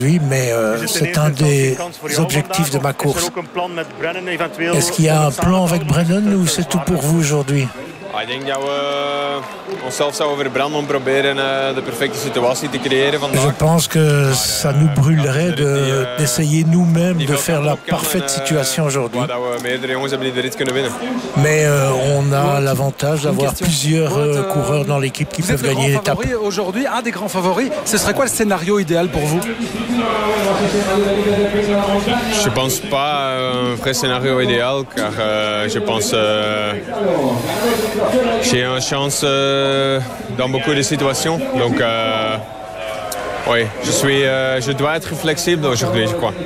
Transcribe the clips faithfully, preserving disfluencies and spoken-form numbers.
Oui, mais euh, c'est un des objectifs de ma course. Est-ce qu'il y a un plan avec Brennan ou c'est tout pour vous aujourd'hui? Ik denk dat we onszelf zouden verbranden om proberen de perfecte situatie te creëren vandaag. Je pense que ça nous brûlerait de, d'essayer nous-mêmes de faire la parfaite situation aujourd'hui. Mais euh, on a l'avantage d'avoir plusieurs euh, coureurs dans l'équipe qui peuvent gagner l'étape. Aujourd'hui, un des grands favoris, ce serait quoi le scénario idéal pour vous? Je ne pense pas un vrai scénario idéal car euh, je pense euh, j'ai une chance euh, dans beaucoup de situations. Donc, euh, oui, je, suis, euh, je dois être flexible aujourd'hui, je crois.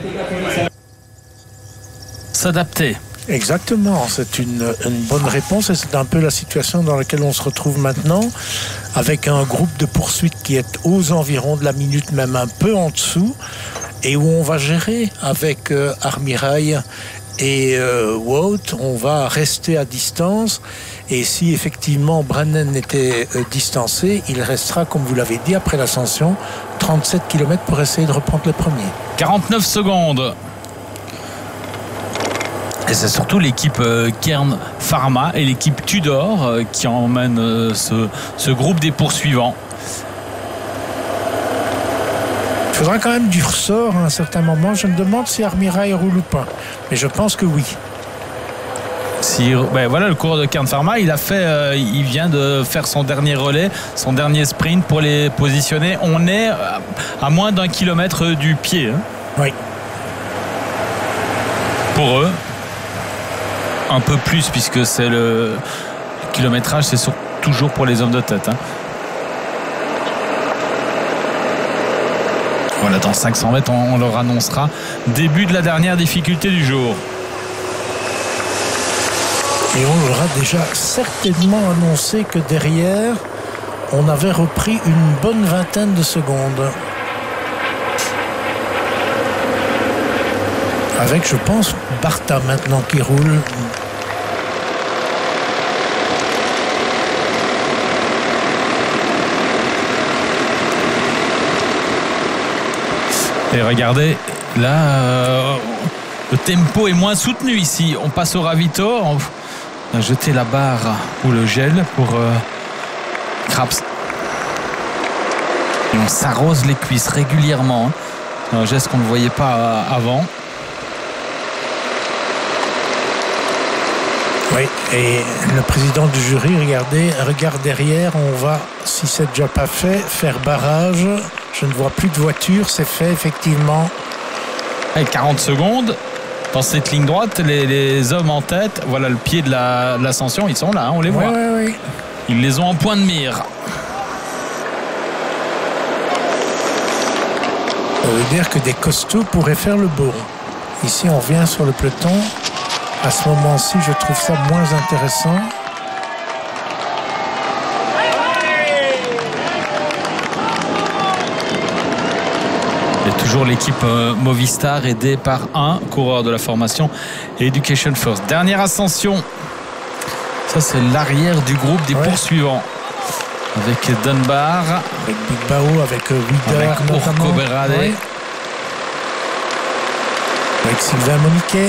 S'adapter. Exactement, c'est une, une bonne réponse et c'est un peu la situation dans laquelle on se retrouve maintenant, avec un groupe de poursuite qui est aux environs de la minute, même un peu en dessous, et où on va gérer avec euh, Armirail et euh, Wout, on va rester à distance. Et si effectivement Brennan était euh, distancé, il restera, comme vous l'avez dit, après l'ascension, trente-sept kilomètres pour essayer de reprendre le premier. quarante-neuf secondes. Et c'est surtout l'équipe euh, Kern Pharma et l'équipe Tudor euh, qui emmènent euh, ce, ce groupe des poursuivants. Il faudra quand même du ressort à un certain moment. Je me demande si Armirail roule ou pas. Mais je pense que oui. Si, ben voilà, le coureur de Kern Pharma, il a fait, euh, il vient de faire son dernier relais, son dernier sprint pour les positionner. On est à moins d'un kilomètre du pied. Hein. Oui. Pour eux, un peu plus puisque c'est le, le kilométrage, c'est sur, toujours pour les hommes de tête. Hein. Voilà, dans cinq cents mètres, on, on leur annoncera début de la dernière difficulté du jour. Et on leur a déjà certainement annoncé que derrière, on avait repris une bonne vingtaine de secondes. Avec, je pense, Barta maintenant qui roule. Et regardez, là, euh, le tempo est moins soutenu ici. On passe au ravito. On a jeté la barre ou le gel pour euh, Craps. Et on s'arrose les cuisses régulièrement. Hein. Un geste qu'on ne voyait pas euh, avant. Oui, et le président du jury, regardez, regarde derrière, on va, si c'est déjà pas fait, faire barrage. Je ne vois plus de voiture, c'est fait effectivement. Et quarante secondes. Dans cette ligne droite, les, les hommes en tête, voilà le pied de, la, de l'ascension, ils sont là, hein, on les voit. Oui, oui, oui. Ils les ont en point de mire. Ça veut dire que des costauds pourraient faire le beau. Ici, on revient sur le peloton. À ce moment-ci, je trouve ça moins intéressant. Il y a toujours l'équipe euh, Movistar aidée par un coureur de la formation Education First. Dernière ascension. Ça, c'est l'arrière du groupe des ouais. poursuivants. Avec Dunbar. Avec Big Bao, avec euh, Wider, avec Urco Berade. Ouais. Avec Sylvain Moniquet.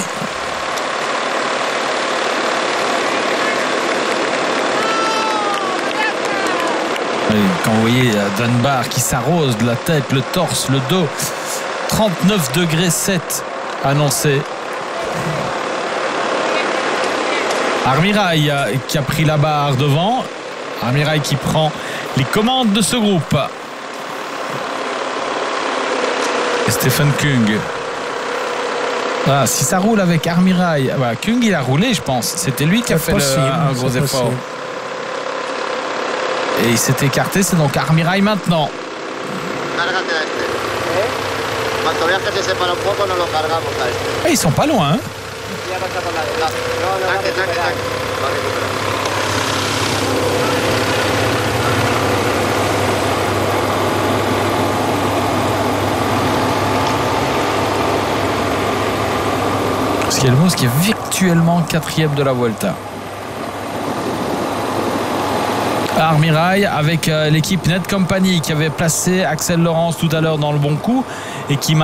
Quand vous voyez Dunbar qui s'arrose de la tête, le torse, le dos, trente-neuf degrés sept annoncé. Armirail qui a pris la barre devant. Armirail qui prend les commandes de ce groupe. Et Stephen Kung. Ah, si ça roule avec Armirail, bah, Kung il a roulé, je pense. C'était lui qui a fait possible, le, un gros effort. Possible. Et il s'est écarté, c'est donc Armirail maintenant. Ah, ils sont pas loin. Hein. Skelmos qui est virtuellement quatrième de la Vuelta. Armirail avec l'équipe Net Company qui avait placé Axel Laurence tout à l'heure dans le bon coup et qui